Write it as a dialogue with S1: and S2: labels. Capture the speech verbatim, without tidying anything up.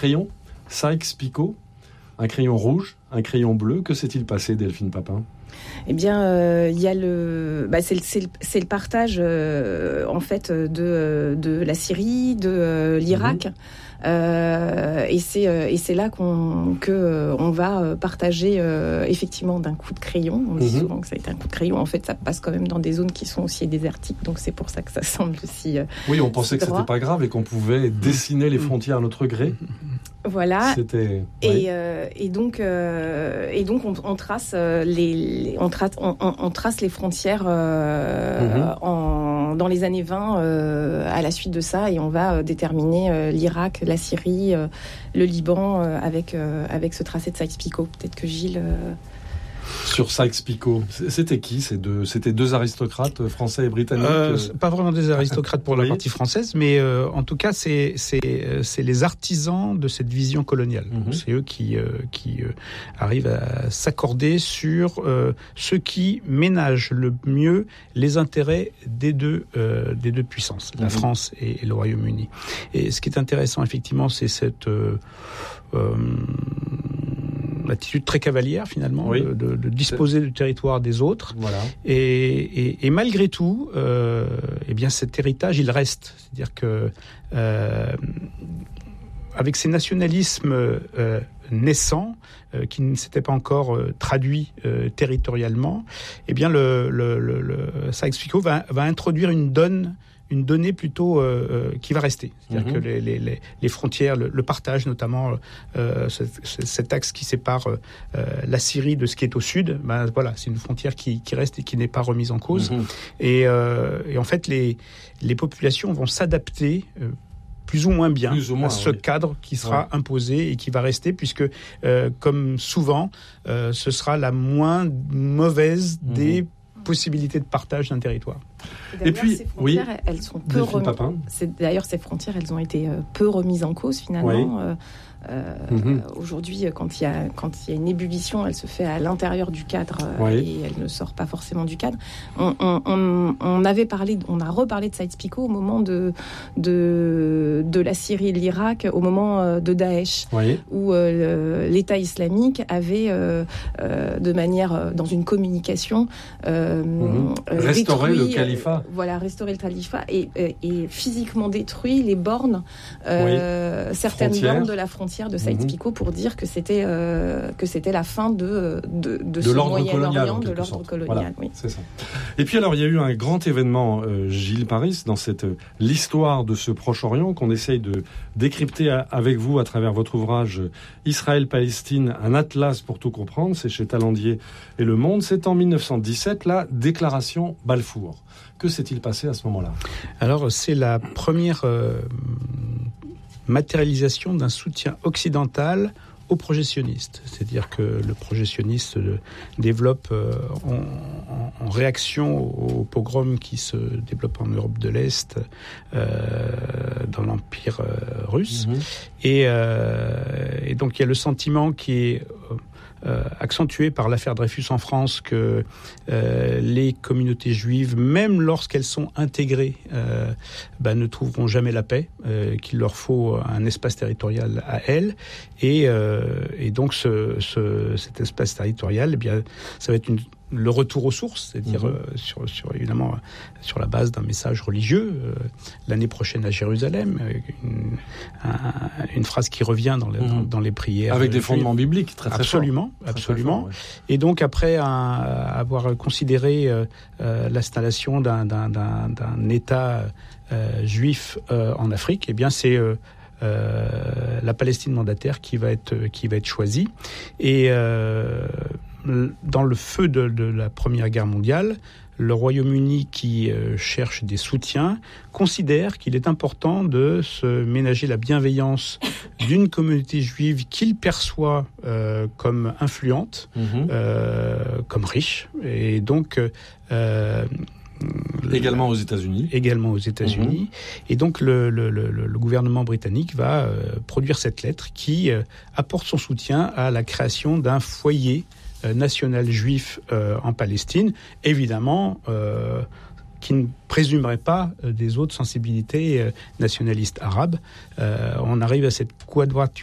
S1: crayon, Sykes-Picot, un crayon rouge, un crayon bleu. Que s'est-il passé, Delphine Papin ?
S2: Eh bien, il euh, y a le, bah, c'est, le, c'est, le, c'est le partage euh, en fait de, de la Syrie, de euh, l'Irak. Mmh. Euh, et, c'est, euh, et c'est là qu'on que, euh, on va partager euh, effectivement d'un coup de crayon. On dit mmh. souvent que ça a été un coup de crayon. En fait, ça passe quand même dans des zones qui sont aussi désertiques. Donc, c'est pour ça que ça semble aussi euh,
S1: Oui, on pensait que droit. C'était pas grave et qu'on pouvait dessiner les frontières à notre gré.
S2: Voilà.
S1: C'était...
S2: Et, ouais. euh, et donc, euh, et donc on, on, trace les, les, on, trace, on, on trace les frontières euh, mmh. en, dans les années vingt euh, à la suite de ça. Et on va euh, déterminer euh, l'Irak, la Syrie, euh, le Liban euh, avec, euh, avec ce tracé de Sykes-Picot. Peut-être que Gilles... Euh...
S1: Sur Sykes-Picot, c'était qui ces deux, c'était deux aristocrates français et britanniques euh,
S3: Pas vraiment des aristocrates pour la partie française, mais euh, en tout cas, c'est, c'est, c'est les artisans de cette vision coloniale. Mm-hmm. C'est eux qui, euh, qui euh, arrivent à s'accorder sur euh, ce qui ménage le mieux les intérêts des deux, euh, des deux puissances, mm-hmm. la France et, et le Royaume-Uni. Et ce qui est intéressant, effectivement, c'est cette... Euh, euh, attitude très cavalière finalement oui. de, de, de disposer c'est... du territoire des autres
S1: voilà.
S3: et, et, et malgré tout euh, eh bien cet héritage il reste, c'est-à-dire que euh, avec ces nationalismes euh, naissants euh, qui ne s'étaient pas encore euh, traduits euh, territorialement, eh bien le, le, le, le Sykes-Picot va, va introduire une donne une donnée plutôt euh, qui va rester. C'est-à-dire mmh. que les, les, les frontières, le, le partage notamment, euh, ce, ce, cet axe qui sépare euh, la Syrie de ce qui est au sud, ben, voilà, c'est une frontière qui, qui reste et qui n'est pas remise en cause. Mmh. Et, euh, et en fait, les, les populations vont s'adapter euh, plus ou moins bien
S1: plus ou moins,
S3: à ce oui. cadre qui sera ouais. imposé et qui va rester, puisque, euh, comme souvent, euh, ce sera la moins mauvaise mmh. des possibilités de partage d'un territoire.
S2: Et, et puis, ces frontières, oui, elles sont peu remises. C'est, d'ailleurs, ces frontières, elles ont été euh, peu remises en cause finalement. Oui. Euh, euh, mm-hmm. Aujourd'hui, quand il y a quand il y a une ébullition, elle se fait à l'intérieur du cadre euh, oui. et elle ne sort pas forcément du cadre. On, on, on, on avait parlé, on a reparlé de Sykes-Picot au moment de de de la Syrie et de l'Irak, au moment de Daesh,
S1: oui.
S2: où euh, l'État islamique avait euh, euh, de manière dans une communication euh,
S1: mm-hmm. restauré détruit, le califat.
S2: Euh, voilà, restaurer le califat et, et, et physiquement détruit les bornes, euh, oui. certaines Frontières. bornes de la frontière de Sykes-Picot mmh. pour dire que c'était euh, que c'était la fin de de, de, de ce Moyen-Orient, de l'ordre
S1: sorte.
S2: colonial.
S1: Voilà,
S2: oui.
S1: C'est ça. Et puis alors il y a eu un grand événement, euh, Gilles Paris, dans cette euh, l'histoire de ce Proche-Orient qu'on essaye de décrypter à, avec vous à travers votre ouvrage Israël-Palestine, un atlas pour tout comprendre. C'est chez Talandier et Le Monde. C'est en dix-neuf cent dix-sept la déclaration Balfour. Que s'est-il passé à ce moment-là ?
S3: Alors c'est la première euh, matérialisation d'un soutien occidental aux projectionnistes. C'est-à-dire que le projectionniste développe euh, en, en, en réaction au pogrom qui se développe en Europe de l'Est, euh, dans l'Empire euh, russe. Mmh. Et, euh, et donc il y a le sentiment qui est... Euh, Euh, accentué par l'affaire Dreyfus en France que euh, les communautés juives, même lorsqu'elles sont intégrées, euh, bah, ne trouveront jamais la paix, euh, qu'il leur faut un espace territorial à elles. Et, euh, et donc ce, ce, cet espace territorial, eh bien, ça va être une le retour aux sources, c'est-à-dire mmh. euh, sur, sur, évidemment sur la base d'un message religieux. Euh, l'année prochaine à Jérusalem, une, un, une phrase qui revient dans les, mmh. dans, dans les prières.
S1: Avec des fondements bibliques très très
S3: absolument,
S1: forts.
S3: Absolument,
S1: très, très fort,
S3: ouais. Et donc après un, avoir considéré euh, euh, l'installation d'un, d'un, d'un, d'un État euh, juif euh, en Afrique, eh bien c'est euh, euh, la Palestine mandataire qui va être qui va être choisie. Et euh, dans le feu de, de la Première Guerre mondiale, le Royaume-Uni, qui euh, cherche des soutiens, considère qu'il est important de se ménager la bienveillance d'une communauté juive qu'il perçoit euh, comme influente, mmh. euh, comme riche. Et donc... Euh,
S1: Également aux États-Unis.
S3: Également aux États-Unis. Mmh. Et donc, le, le, le, le gouvernement britannique va euh, produire cette lettre qui euh, apporte son soutien à la création d'un foyer euh, national juif euh, en Palestine. Évidemment, euh, qui ne présumerait pas euh, des autres sensibilités euh, nationalistes arabes. Euh, on arrive à cette quadrature